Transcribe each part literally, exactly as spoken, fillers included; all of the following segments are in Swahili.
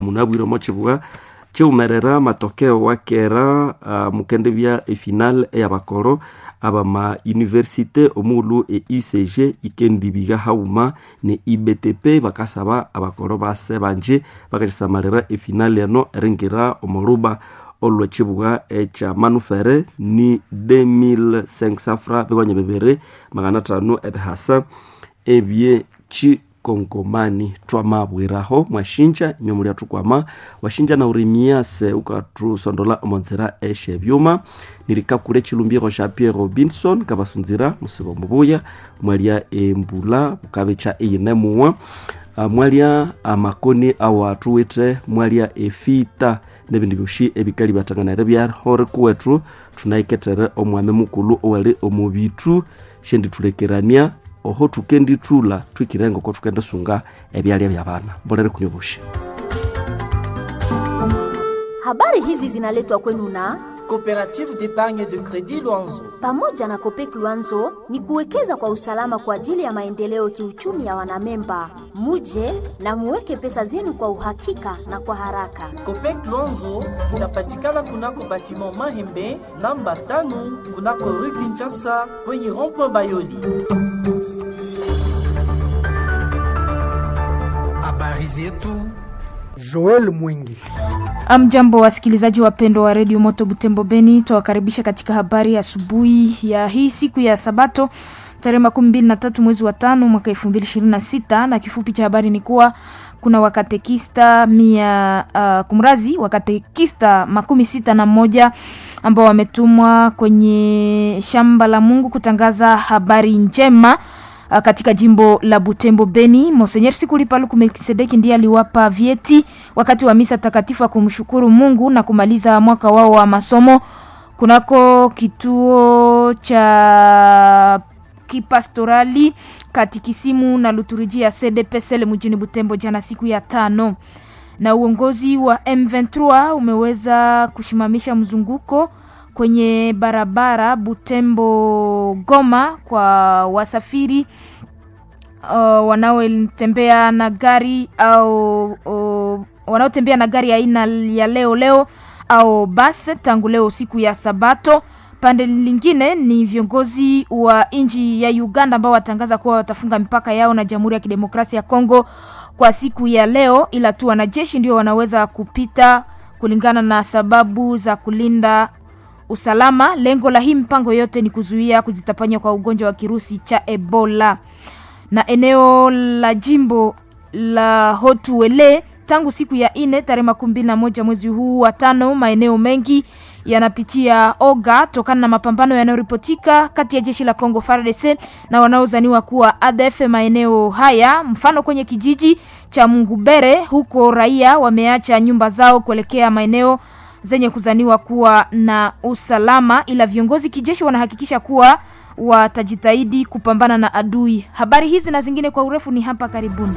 munabwire mochibuga chiumerera matokeo wakera uh, mukendebya efinal eyabakoro abama universite omulu e U C G ikendibiga hauma ne I B T P bakasaba abakoro base banje bakachisamalira efinal yano eringira omuruba olwe chibuga echa manufere ni deux mille cinq cents francs begwanye bebere magana tano ebehasa ebye chi kongomani twamabwiraho mwashinja nyomuli atukwama washinja na urimiase ukatu sondola omonzera eshe byuma nirikakure chilumbiro Jean Pierre Robinson kabasunzira musibo mubuya mwalia embula ukabecha eyinemuwa mwalia amakoni awatu wete mwalia efita nebindi byoshi ebikali batanganira bya hore kuwetu tunaiketere omwame mukulu owali omubitu shendi tulekerania oho tukendi tula twikirengo ko tukenda sunga ebyali byabana bolere kunyobusha. Habari hizi zinaletwa kwenu na Coopérative d'épargne de crédit Luanzo. Pamoja na Copec Luanzo ni kuwekeza kwa usalama kwa ajili ya maendeleo kiuchumi ya wanamemba. Muje na muweke pesa zenu kwa uhakika na kwa haraka. Copec Luanzo inapatikana kunako batiment Mahembe namba tano kunako rue Kinshasa kwenye rond-point Bayoli. Habari zetu Joel Mwingi. Amjambo wasikilizaji wapendwa wa Radio Moto Butembo Beni, tuwakaribisha katika habari asubuhi ya hii siku ya Sabato tarehe makumi mbili na tatu mwezi wa tano mwaka elfu mbili ishirini na sita, na kifupi cha habari ni kuwa kuna wakatekista mia uh, kumrazi wakatekista makumi sita na moja ambao wametumwa kwenye shamba la Mungu kutangaza habari njema katika jimbo la Butembo Beni. Monseigneur Sikuli Paluku Melkisedeki ndiye aliwapa vyeti wakati wa misa takatifu kumshukuru Mungu na kumaliza mwaka wao wa masomo kunako kituo cha kipastorali katikisimu na liturujia C D P S L mjini Butembo jana siku ya tano. Na uongozi wa M ishirini na tatu umeweza kushimamisha mzunguko kwenye barabara Butembo Goma kwa wasafiri uh, wanaotembea na gari au uh, wanaotembea na gari aina ya leo leo au basi tangu leo siku ya Sabato. Pande lingine ni viongozi wa nchi ya Uganda ambao watangaza kuwa watafunga mipaka yao na Jamhuri ya Kidemokrasia ya Kongo kwa siku ya leo, ila tu wanajeshi ndio wanaweza kupita kulingana na sababu za kulinda usalama. Lengo la hii mpango yote ni kuzuia kujitapanya kwa ugonjwa wa kirusi cha Ebola. Na eneo la jimbo la Hotuele tangu siku ya ine tarehe makumi mbili na moja mwezi huu wa tano, maeneo mengi yanapitia oga tokana na mapambano yanayoripotika kati ya jeshi la Kongo F A R D C na wanaozaniwa kuwa A D F maeneo haya. Mfano kwenye kijiji cha Mungubere huko raia wameacha nyumba zao kuelekea maeneo zenye kuzaniwa kuwa na usalama, ila viongozi kijeshi wanahakikisha kuwa watajitahidi kupambana na adui. Habari hizi na zingine kwa urefu ni hapa karibuni.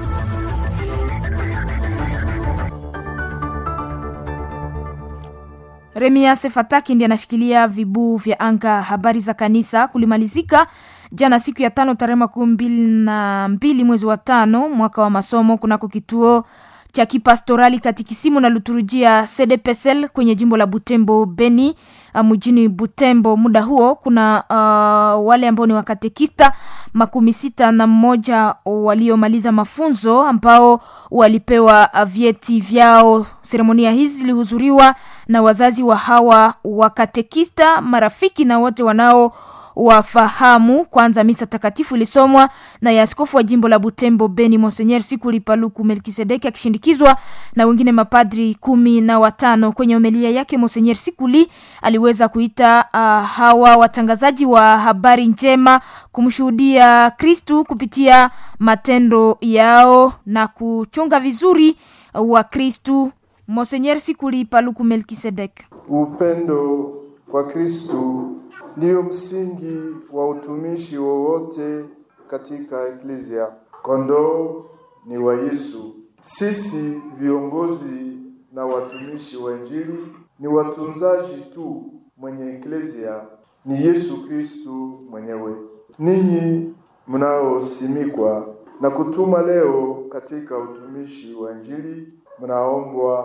Remia Sefataki ndiye anashikilia vibu vya anga. Habari za kanisa kulimalizika jana siku ya tano tarehe makumi mbili na mbili mwezi wa tano mwaka wa masomo kunako kituo cha kipastorali katikisimu na liturujia C D P S L kwenye jimbo la Butembo Beni mjini Butembo. Muda huo kuna uh, wale ambao ni wakatekista makumi sita na mmoja waliomaliza mafunzo ambao walipewa vyeti vyao. Seremonia hizi zilihudhuriwa na wazazi wa hawa wakatekista, marafiki na wote wanao wafahamu. Kwanza misa takatifu ilisomwa na askofu wa jimbo la Butembo Beni Monseigneur Sikuli Paluku Melkisedeki akishindikizwa na wengine mapadri kumi na watano. Kwenye homilia yake Monseigneur Sikuli aliweza kuita uh, hawa watangazaji wa habari njema kumshuhudia Kristu kupitia matendo yao na kuchunga vizuri wa Kristu. Monseigneur Sikuli Paluku Melkisedeki: upendo kwa Kristu ndio msingi wa utumishi wowote katika Eklezia. Kondoo ni wa Yesu. Sisi viongozi na watumishi wa Injili ni watunzaji tu. Mwenye Eklezia ni Yesu Kristu mwenyewe. Ninyi mnaosimikwa na kutuma leo katika utumishi wa Injili, mnaombwa